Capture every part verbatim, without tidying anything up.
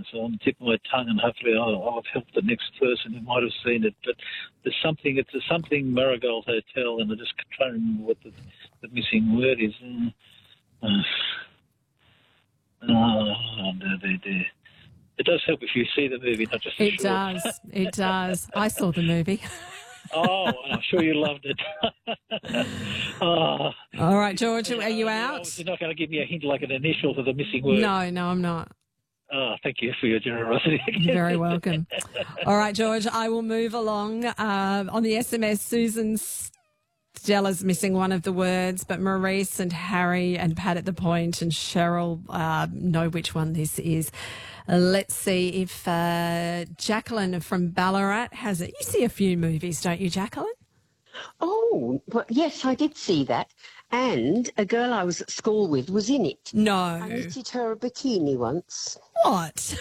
words on the tip of my tongue, and hopefully I'll, I'll help the next person who might have seen it. But there's something, it's a something Marigold Hotel, and I just trying to remember what the, the missing word is. Uh, uh, oh, no, there, there. It does help if you see the movie, not just the It short. does. It does. I saw the movie. Oh, I'm sure you loved it. oh, All right, George, are you you're out? obviously not going to give me a hint like an initial for the missing word. No, no, I'm not. Oh, thank you for your generosity. You're very welcome. All right, George, I will move along. Uh, on the S M S, Susan Stella's missing one of the words, but Maurice and Harry and Pat at the Point and Cheryl uh, know which one this is. Uh, let's see if uh, Jacqueline from Ballarat has it. You see a few movies, don't you, Jacqueline? Oh, well, yes, I did see that. And a girl I was at school with was in it. No. I knitted her a bikini once. What?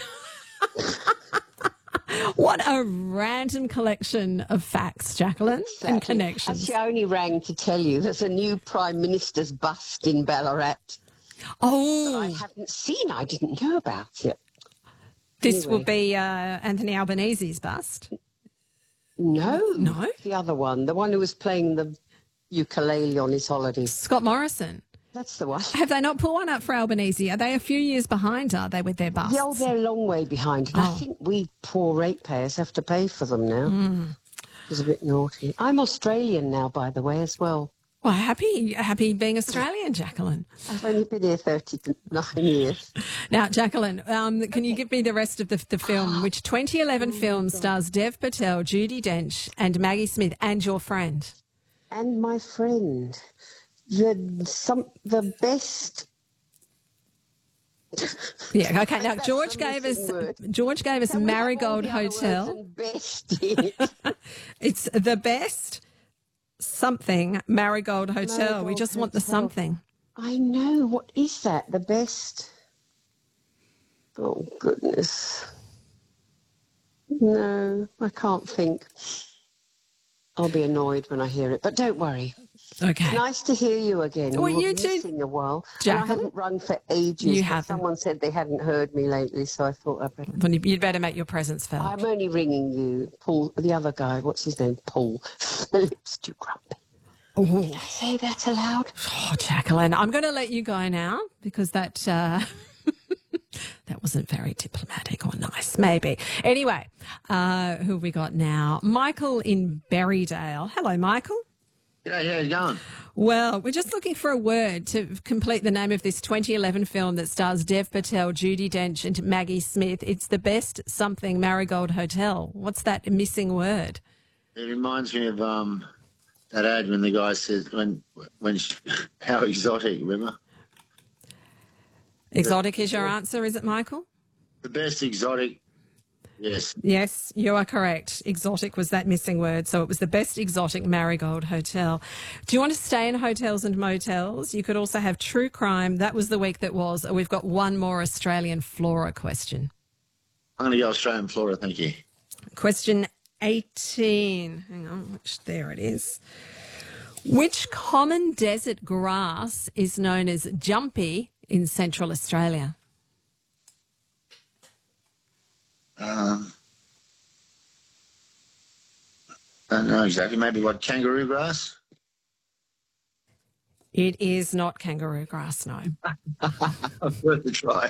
What a random collection of facts, Jacqueline, Exactly. and connections. Actually, I only rang to tell you there's a new Prime Minister's bust in Ballarat. Oh. I haven't seen. I didn't know about it. This Anyway. will be uh, Anthony Albanese's bust. No. No? The other one, the one who was playing the ukulele on his holiday. Scott Morrison. That's the one. Have they not put one up for Albanese? Are they a few years behind, are they, with their busts? Yeah, oh, they're a long way behind. And I Oh. think we poor ratepayers have to pay for them now. Mm. It's a bit naughty. I'm Australian now, by the way, as well. Well, happy, happy being Australian, Jacqueline. I've only been here thirty-nine years. Now, Jacqueline, um, can you give me the rest of the, the film? Which twenty eleven film stars Dev Patel, Judi Dench and Maggie Smith and your friend? And my friend, the some the best. Yeah, okay. Now, That's George a gave us missing word. George gave us Can we have all Marigold the other words Hotel. and best in it? It's the best something Marigold Hotel. we Marigold just want the Hotel. something. I know. What is that? The best. Oh goodness. No, I can't think. I'll be annoyed when I hear it, but don't worry. Okay. Nice to hear you again. Well, you you were too, missing a while. And I Jacqueline. haven't rung for ages. You but haven't. Someone said they hadn't heard me lately, so I thought I'd better. Well, You'd better make your presence felt. I'm only ringing you, Paul. The other guy, what's his name? Paul. Phillips too grumpy. Oh. Did I say that aloud? Oh, Jacqueline, I'm going to let you go now because that uh, that wasn't very diplomatic or nice, maybe. Anyway, uh, who have we got now? Michael in Berrydale. Hello, Michael. G'day, how you going? Well, we're just looking for a word to complete the name of this twenty eleven film that stars Dev Patel, Judi Dench and Maggie Smith. It's the best something Marigold Hotel. What's that missing word? It reminds me of um, that ad when the guy says, when, when, she, how exotic, remember? Exotic is your answer, is it, Michael? The best exotic, yes. Yes, you are correct. Exotic was that missing word. So it was the best exotic Marigold Hotel. Do you want to stay in hotels and motels? You could also have true crime. That was the week that was. We've got one more Australian flora question. I'm going to go Australian flora, thank you. Question eighteen. Hang on, which, there it is. Which common desert grass is known as jumpy in Central Australia? Um, I don't know exactly. Maybe what, kangaroo grass? It is not kangaroo grass, no. Worth a try.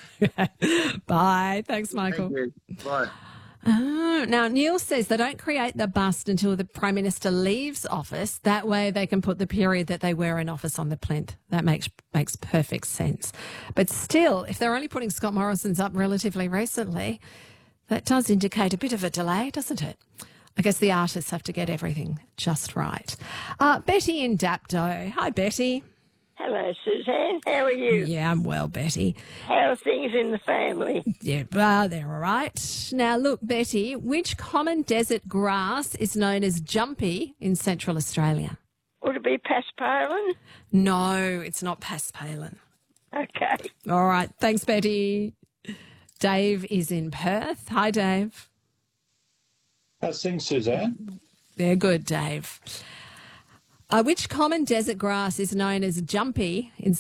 Bye. Thanks, Michael. Thank you. Bye. Oh, now, Neil says they don't create the bust until the Prime Minister leaves office. That way they can put the period that they were in office on the plinth. That makes makes perfect sense. But still, if they're only putting Scott Morrison's up relatively recently, that does indicate a bit of a delay, doesn't it? I guess the artists have to get everything just right. Uh, Betty in Dapto. Hi, Betty. Hello, Suzanne. How are you? Yeah, I'm well, Betty. How are things in the family? Yeah, well, they're all right. Now, look, Betty, which common desert grass is known as jumpy in Central Australia? Would it be paspalin? No, it's not paspalin. Okay. All right, thanks, Betty. Dave is in Perth. Hi, Dave. How's things, Suzanne? They're good, Dave. Uh, which common desert grass is known as jumpy in